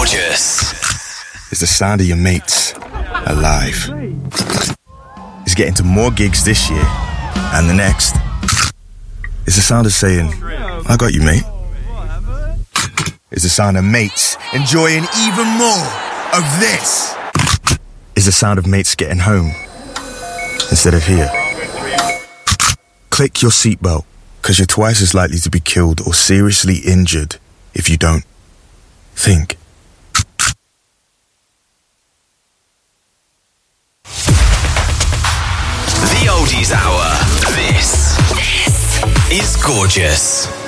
gorgeous. It's the sound of your mates alive. It's getting to more gigs this year and the next. It's the sound of saying, I got you, mate. It's the sound of mates enjoying even more of this. It's the sound of mates getting home instead of here. Click your seatbelt, because you're twice as likely to be killed or seriously injured if you don't. Think. The Oldies Hour. This is gorgeous.